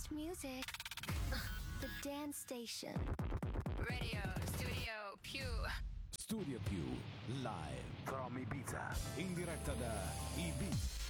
best music. The Dance Station. Radio Studio Più. Studio Più live from Ibiza, in diretta da Ibiza.